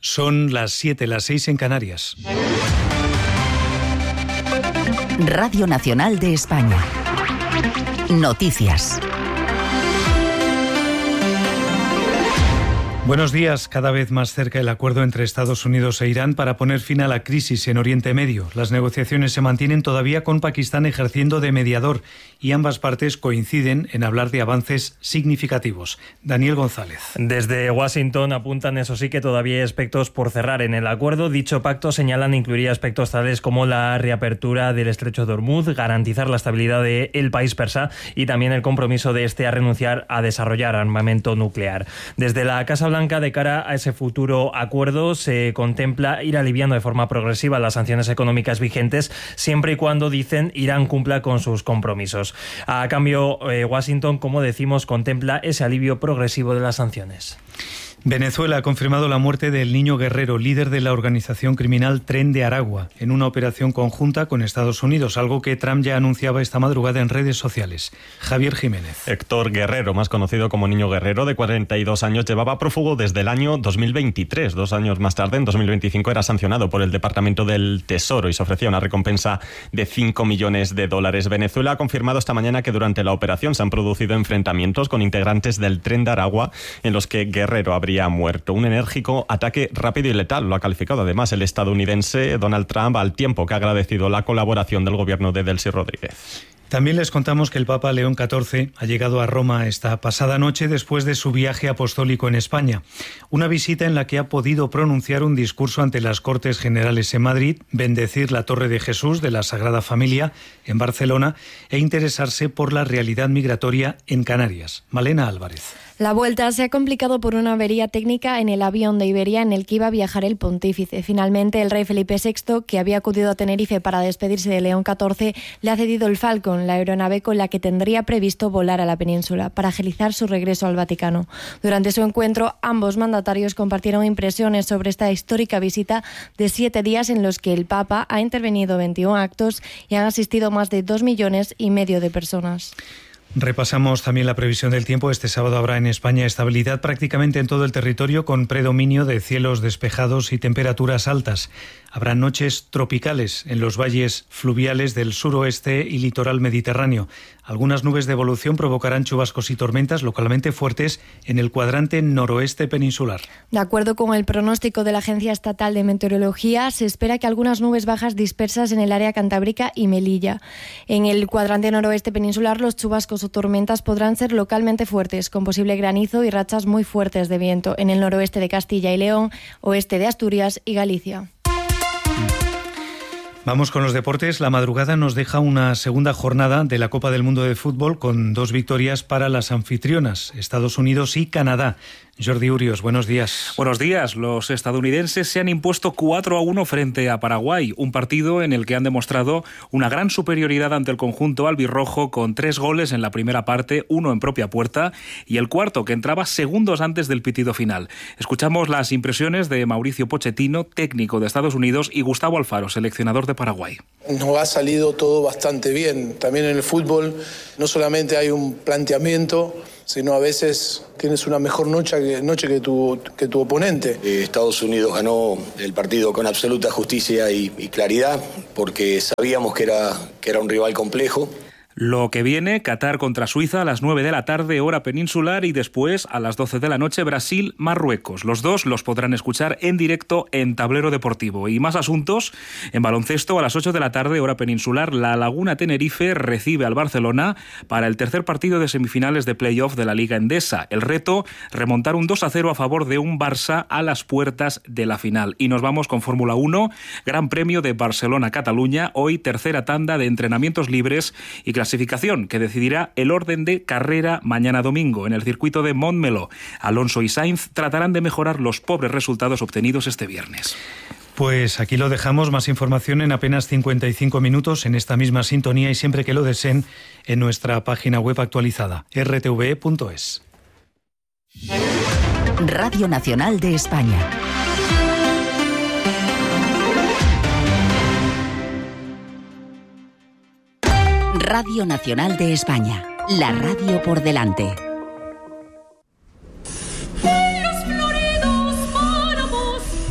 Son las 7, las 6 en Canarias. Radio Nacional de España. Noticias. Buenos días. Cada vez más cerca el acuerdo entre Estados Unidos e Irán para poner fin a la crisis en Oriente Medio. Las negociaciones se mantienen todavía con Pakistán ejerciendo de mediador y ambas partes coinciden en hablar de avances significativos. Daniel González. Desde Washington apuntan, eso sí, que todavía hay aspectos por cerrar en el acuerdo. Dicho pacto, señalan, incluiría aspectos tales como la reapertura del estrecho de Hormuz, garantizar la estabilidad del país persa y también el compromiso de este a renunciar a desarrollar armamento nuclear. Desde la Casa Blanca, de cara a ese futuro acuerdo, se contempla ir aliviando de forma progresiva las sanciones económicas vigentes, siempre y cuando, dicen, Irán cumpla con sus compromisos. A cambio, Washington, como decimos, contempla ese alivio progresivo de las sanciones. Venezuela ha confirmado la muerte del niño Guerrero, líder de la organización criminal Tren de Aragua, en una operación conjunta con Estados Unidos, algo que Trump ya anunciaba esta madrugada en redes sociales. Javier Jiménez. Héctor Guerrero, más conocido como Niño Guerrero, de 42 años, llevaba prófugo desde el año 2023. 2 años más tarde, en 2025, era sancionado por el Departamento del Tesoro y se ofrecía una recompensa de $5 millones. Venezuela ha confirmado esta mañana que durante la operación se han producido enfrentamientos con integrantes del Tren de Aragua en los que Guerrero habría muerto. Un enérgico ataque rápido y letal, lo ha calificado además el estadounidense Donald Trump, al tiempo que ha agradecido la colaboración del gobierno de Delcy Rodríguez. También les contamos que el Papa León XIV ha llegado a Roma esta pasada noche después de su viaje apostólico en España. Una visita en la que ha podido pronunciar un discurso ante las Cortes Generales en Madrid, bendecir la Torre de Jesús de la Sagrada Familia en Barcelona e interesarse por la realidad migratoria en Canarias. Malena Álvarez. La vuelta se ha complicado por una avería técnica en el avión de Iberia en el que iba a viajar el pontífice. Finalmente, el rey Felipe VI, que había acudido a Tenerife para despedirse de León XIV, le ha cedido el Falcon, la aeronave con la que tendría previsto volar a la península, para agilizar su regreso al Vaticano. Durante su encuentro, ambos mandatarios compartieron impresiones sobre esta histórica visita de 7 días en los que el Papa ha intervenido 21 actos y han asistido más de 2,5 millones de personas. Repasamos también la previsión del tiempo. Este sábado habrá en España estabilidad prácticamente en todo el territorio, con predominio de cielos despejados y temperaturas altas. Habrá noches tropicales en los valles fluviales del suroeste y litoral mediterráneo. Algunas nubes de evolución provocarán chubascos y tormentas localmente fuertes en el cuadrante noroeste peninsular. De acuerdo con el pronóstico de la Agencia Estatal de Meteorología, se espera que algunas nubes bajas dispersas en el área cantábrica y Melilla. En el cuadrante noroeste peninsular, los chubascos o tormentas podrán ser localmente fuertes, con posible granizo y rachas muy fuertes de viento en el noroeste de Castilla y León, oeste de Asturias y Galicia. Vamos con los deportes. La madrugada nos deja una segunda jornada de la Copa del Mundo de Fútbol con 2 victorias para las anfitrionas, Estados Unidos y Canadá. Jordi Urios, buenos días. Buenos días. Los estadounidenses se han impuesto 4-1 frente a Paraguay, un partido en el que han demostrado una gran superioridad ante el conjunto albirrojo, con 3 goles en la primera parte, 1 en propia puerta y el cuarto que entraba segundos antes del pitido final. Escuchamos las impresiones de Mauricio Pochettino, técnico de Estados Unidos, y Gustavo Alfaro, seleccionador de Paraguay. Nos ha salido todo bastante bien. También en el fútbol no solamente hay un planteamiento, sino a veces tienes una mejor noche que tu oponente. Estados Unidos ganó el partido con absoluta justicia y claridad, porque sabíamos que era un rival complejo. Lo que viene, Qatar contra Suiza a las 9 de la tarde, hora peninsular, y después a las 12 de la noche, Brasil-Marruecos. Los dos los podrán escuchar en directo en Tablero Deportivo. Y más asuntos, en baloncesto a las 8 de la tarde, hora peninsular, La Laguna Tenerife recibe al Barcelona para el tercer partido de semifinales de playoff de la Liga Endesa. El reto, remontar un 2-0 a favor de un Barça a las puertas de la final. Y nos vamos con Fórmula 1, Gran Premio de Barcelona-Cataluña, hoy tercera tanda de entrenamientos libres y clasificación que decidirá el orden de carrera mañana domingo. En el circuito de Montmeló, Alonso y Sainz tratarán de mejorar los pobres resultados obtenidos este viernes. Pues aquí lo dejamos. Más información en apenas 55 minutos en esta misma sintonía y siempre que lo deseen en nuestra página web actualizada, rtve.es. Radio Nacional de España. Radio Nacional de España, la radio por delante.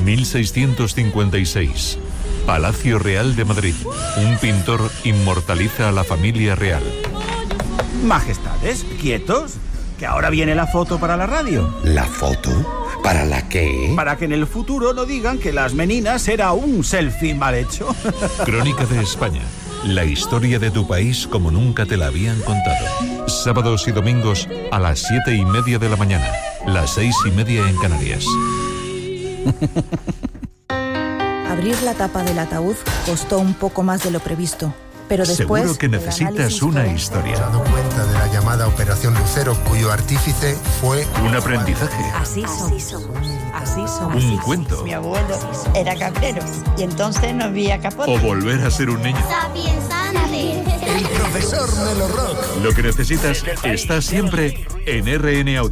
1656. Palacio Real de Madrid. Un pintor inmortaliza a la familia real. Majestades, quietos, que ahora viene la foto para la radio. ¿La foto? ¿Para la qué? Para que en el futuro no digan que Las Meninas era un selfie mal hecho. Crónica de España. La historia de tu país como nunca te la habían contado. Sábados y domingos a las 7:30 de la mañana. Las 6:30 en Canarias. Abrir la tapa del ataúd costó un poco más de lo previsto, pero después... Seguro que necesitas una historia. He dado cuenta de la llamada Operación Lucero, cuyo artífice fue... Un aprendizaje. Así somos. Un cuento. Mi abuelo era cabrero y entonces no había capote. O volver a ser un niño. El profesor Melo Rock. Lo que necesitas está siempre en RN Audio.